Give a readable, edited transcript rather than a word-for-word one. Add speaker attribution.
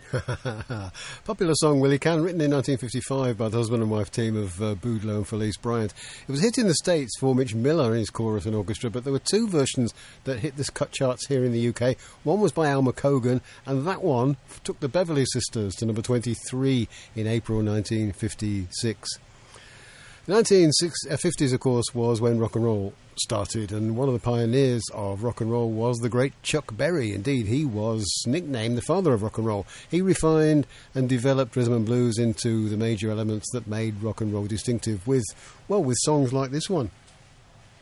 Speaker 1: Popular song, Willie Can, written in 1955 by the husband and wife team of Boudleaux and Felice Bryant. It was a hit in the States for Mitch Miller and his chorus and orchestra, but there were two versions that hit the cut charts here in the UK. One was by Alma Cogan, and that one took the Beverly Sisters to number 23 in April 1956. The 1950s, of course, was when rock and roll started, and one of the pioneers of rock and roll was the great Chuck Berry. Indeed, he was nicknamed the father of rock and roll. He refined and developed rhythm and blues into the major elements that made rock and roll distinctive with songs like this one.